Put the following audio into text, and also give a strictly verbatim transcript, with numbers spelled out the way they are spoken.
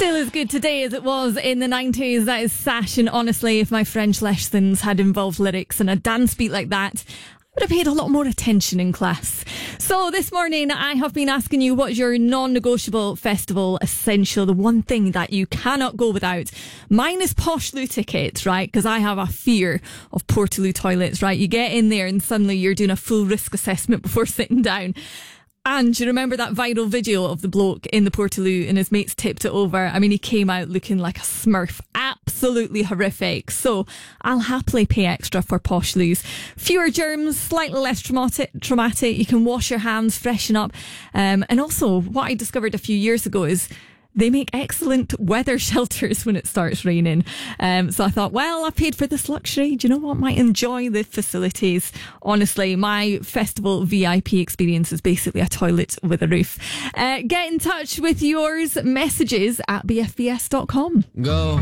Still as good today as it was in the nineties. That is Sash, and honestly, if my French lessons had involved lyrics and a dance beat like that, I would have paid a lot more attention in class. So this morning I have been asking you, what's your non-negotiable festival essential, the one thing that you cannot go without. Mine is Portaloo tickets, right? Because I have a fear of Portaloo toilets, right? You get in there and suddenly you're doing a full risk assessment before sitting down. And you remember that viral video of the bloke in the Portaloo and his mates tipped it over? I mean, he came out looking like a smurf. Absolutely horrific. So I'll happily pay extra for Portaloos. Fewer germs, slightly less traumatic. traumatic. You can wash your hands, freshen up. Um, and also, what I discovered a few years ago is they make excellent weather shelters when it starts raining. Um, so I thought, well, I paid for this luxury. Do you know what? Might enjoy the facilities. Honestly, my festival V I P experience is basically a toilet with a roof. Uh, get in touch with yours. Messages at b f b s dot com. Go.